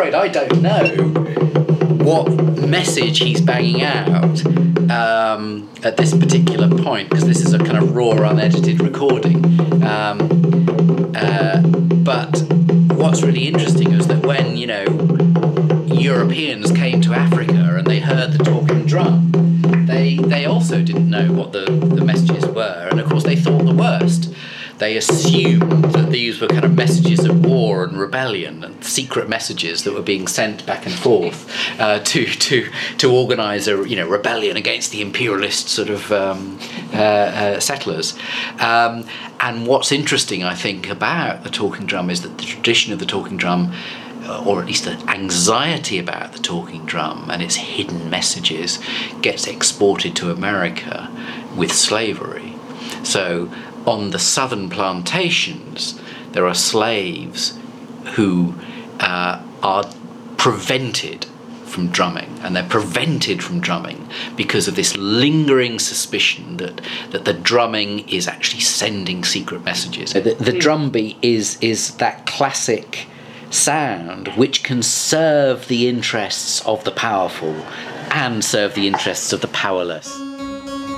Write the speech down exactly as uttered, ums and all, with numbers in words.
afraid I don't know what message he's banging out um, at this particular point, because this is a kind of raw, unedited recording. Um, uh, but what's really interesting is that when, you know, Europeans came to Africa and they heard the talking drum, they they also didn't know what the, the messages were, and of course they thought the worst. They assumed that these were kind of messages of war and rebellion and secret messages that were being sent back and forth uh, to to to organise a you know rebellion against the imperialist sort of um, uh, uh, settlers. Um, and what's interesting, I think, about the talking drum is that the tradition of the talking drum, or at least the anxiety about the talking drum and its hidden messages, gets exported to America with slavery. So on the southern plantations, there are slaves who uh, are prevented from drumming, and they're prevented from drumming because of this lingering suspicion that, that the drumming is actually sending secret messages. The, the drum beat is, is that classic sound which can serve the interests of the powerful and serve the interests of the powerless.